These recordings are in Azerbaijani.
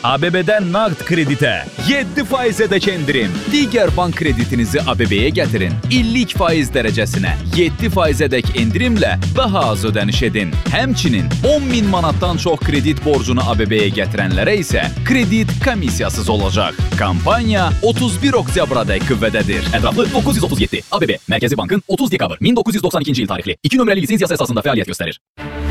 ABB'dən nağd kreditə 7%-ədək endirim. Digər bank kreditinizi ABB-yə gətirin. İllik faiz dərəcəsinə 7%-ədək endirimlə daha az ödəniş edin. Həmçinin 10.000 manatdan çox kredit borcunu ABB-yə gətirənlərə isə kredit komissiyasız olacaq. Kampaniya 31 oktyabrədək qüvvədədir. Ətraflı 937. ABB Mərkəzi Bankın 30 dekabr 1992-ci il tarixli 2 nömrəli lisenziyası əsasında fəaliyyət göstərir.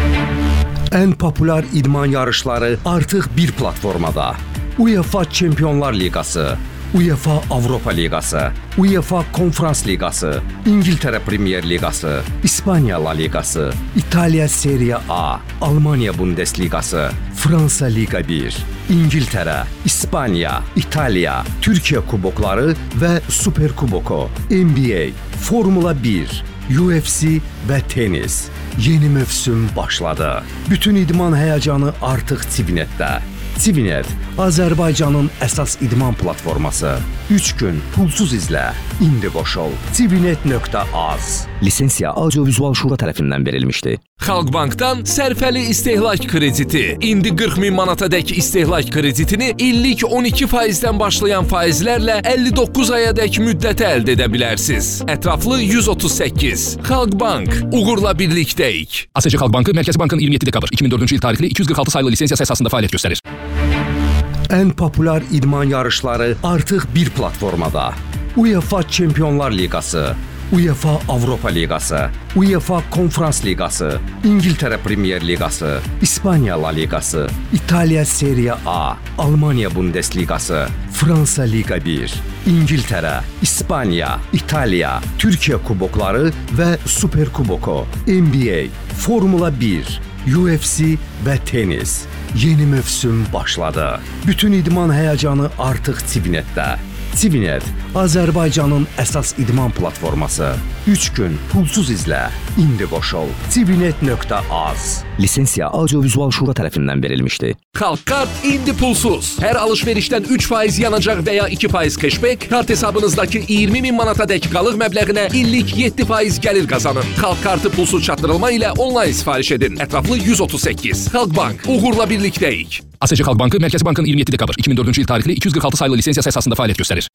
Ən populyar idman yarışları artıq bir platformada. UEFA Çempionlar Liqası, UEFA Avropa Liqası, UEFA Konferans Liqası, İngiltərə Premier Liqası, İspaniya La Liqası, İtaliya Serie A, Almanya Bundesliqası, Fransa Liqa 1, İngiltərə, İspaniya, İtaliya, Türkiyə kubokları və Super Kuboku, NBA, Formula 1, UFC və tenis. Yeni mövsüm başladı. Bütün idman həyəcanı artıq Civinetdə. Civinet, Azərbaycanın əsas idman platforması. 3 gün pulsuz izlə, indi qoşul. Civinet.az. Lisensiya Audio-Vizual Şura tərəfindən verilmişdi. Xalqbankdan sərfəli istehlak krediti. İndi 40.000 manatadək istehlak kreditini illik 12%-dən başlayan faizlərlə 59 ayadək müddətə əldə edə bilərsiniz. Ətraflı 138. Xalqbank, uğurla birlikdəyik. ASC Xalqbankı Mərkəzi Bankın 27 dekabr 2004-cü il tarixli 246 saylı lisensiyası əsasında fəaliyyət göstərir. Ən populyar idman yarışları artıq bir platformada. UEFA Çempionlar Liqası, UEFA Avropa Liqası, UEFA Konferans Liqası, İngiltərə Premier Liqası, İspaniya La Liqası, İtaliya Serie A, Almanya Bundesliqası, Fransa Liqa 1, İngiltərə, İspaniya, İtaliya, Türkiyə kubokları və Super Kuboku, NBA, Formula 1, UFC və tenis. Yeni mövsüm başladı. Bütün idman həyəcanı artıq Civinetdə. Civinet, Azərbaycanın əsas idman platforması. 3 gün pulsuz izlə, indi qoşul. Civinet.az. Lisensiya Audio-Vizual Şura tərəfindən verilmişdi. Xalqkart indi pulsuz. Hər alış-verişdən 3% yanacaq və ya 2% cashback, kart hesabınızdakı 20.000 manatadək qalıq məbləğinə illik 7% gəlir qazanın. Xalqkartı pulsuz çatdırılma ilə onlayn sifariş edin. Ətraflı 138. Xalqbank, uğurla birlikdəyik. ASC Xalqbankı Mərkəzi Bankın 27 dekabr 2004-cü il tarixli 246 saylı lisensiyası əsasında fəaliyyət göstərir.